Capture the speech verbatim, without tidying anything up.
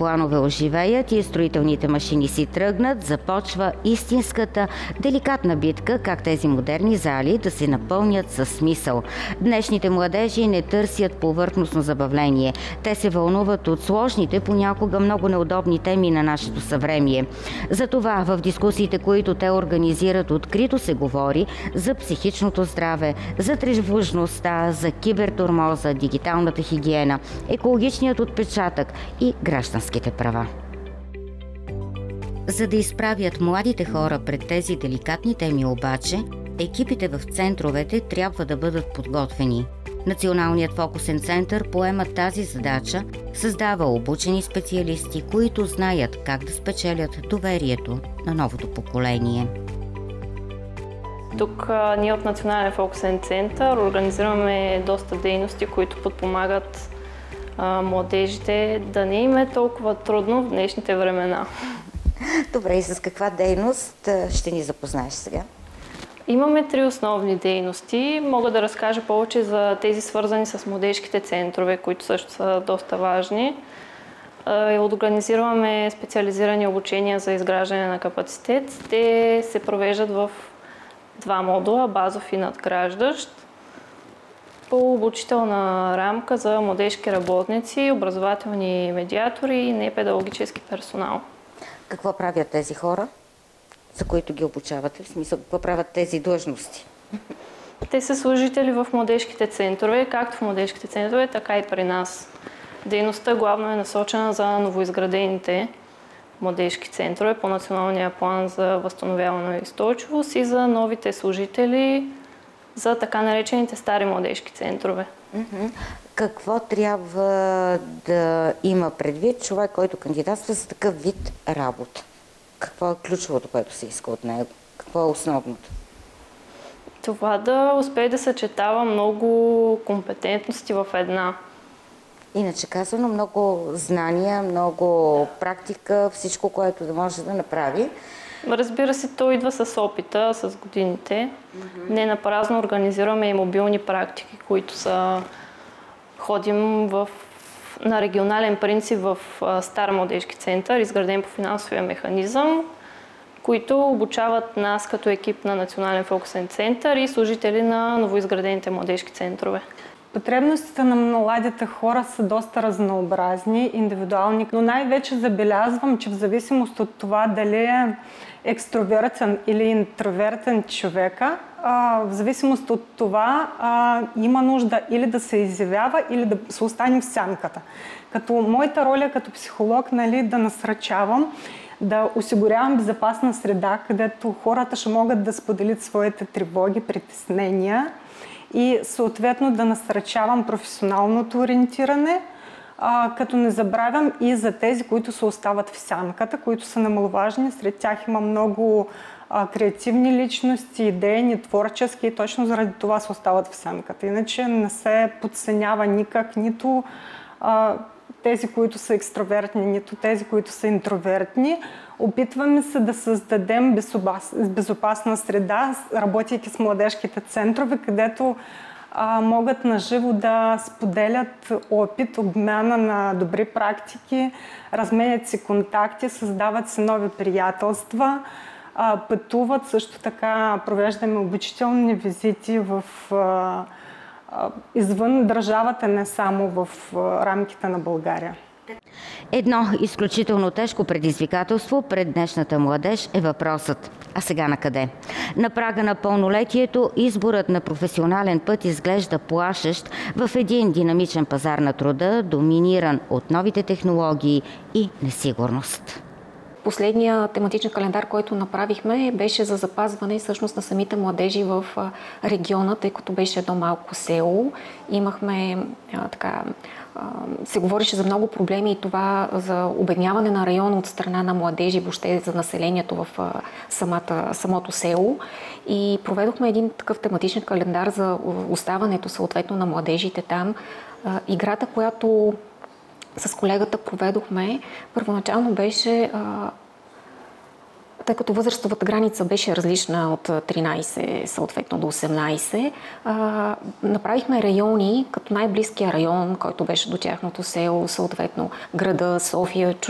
планове оживеят и строителните машини си тръгнат, започва истинската деликатна битка как тези модерни зали да се напълнят със смисъл. Днешните младежи не търсят повърхностно забавление. Те се вълнуват от сложните, понякога много неудобни теми на нашето съвремие. Затова в дискусиите, които те организират, открито се говори за психичното здраве, за тревожността, за кибертурмоза, дигиталната хигиена, екологичният отпечатък и гражданските права. За да изправят младите хора пред тези деликатни теми обаче, екипите в центровете трябва да бъдат подготвени. Националният фокусен център поема тази задача, създава обучени специалисти, които знаят как да спечелят доверието на новото поколение. Тук а, ние от Национален фокусен център организираме доста дейности, които подпомагат а, младежите да не им е толкова трудно в днешните времена. Добре, и с каква дейност ще ни запознаеш сега? Имаме три основни дейности. Мога да разкажа повече за тези, свързани с младежките центрове, които също са доста важни. Организираме специализирани обучения за изграждане на капацитет. Те се провеждат в два модула – базов и надграждащ, по обучителна рамка за младежки работници, образователни медиатори и непедагогически персонал. Какво правят тези хора, за които ги обучавате? В смисъл, какво правят тези длъжности? Те са служители в младежките центрове, както в младежките центрове, така и при нас. Дейността главно е насочена за новоизградените младежки центрове по националния план за възстановяване и устойчивост и за новите служители за така наречените стари младежки центрове. Mm-hmm. Какво трябва да има предвид човек, който кандидатства за такъв вид работа? Какво е ключовото, което се иска от него? Какво е основното? Това да успее да съчетава много компетентности в една. Иначе казано, много знания, много практика, всичко, което да може да направи. Разбира се, то идва с опита, с годините. Mm-hmm. Не напразно организираме и мобилни практики, които са... Ходим в... на регионален принцип в Стар младежки център, изграден по финансовия механизъм, които обучават нас като екип на Национален фокусен център и служители на новоизградените младежки центрове. Потребностите на младите хора са доста разнообразни, индивидуални, но най-вече забелязвам, че в зависимост от това дали е екстровертен или интровертен човека, в зависимост от това има нужда или да се изявява, или да се остане в сянката. Като моята роля като психолог, нали, да насръчавам, да осигурявам безопасна среда, където хората ще могат да споделят своите тревоги, притеснения и съответно да насръчавам професионалното ориентиране, а, като не забравям и за тези, които се остават в сянката, които са немаловажни. Сред тях има много а, креативни личности, идейни, творчески и точно заради това се остават в сянката. Иначе не се подценява никак нито а, тези, които са екстровертни, нито тези, които са интровертни. Опитваме се да създадем безопасна среда, работейки с младежките центрове, където а, могат наживо да споделят опит, обмяна на добри практики, разменят си контакти, създават се нови приятелства, а, пътуват. Също така провеждаме обучителни визити в а, извън държавата, не само в рамките на България. Едно изключително тежко предизвикателство пред днешната младеж е въпросът: а сега на къде? На прага на пълнолетието изборът на професионален път изглежда плашещ в един динамичен пазар на труда, доминиран от новите технологии и несигурност. Последният тематичен календар, който направихме, беше за запазване всъщност на самите младежи в региона, тъй като беше едно малко село. Имахме а, така... се говореше за много проблеми и това за обедняване на района от страна на младежи, въобще за населението в самата, самото село. И проведохме един такъв тематичен календар за оставането съответно на младежите там. Играта, която с колегата проведохме, първоначално беше, тъй като възрастовата граница беше различна от тринайсет съответно до осемнайсет, направихме райони, като най-близкия район, който беше до тяхното село, съответно града, София,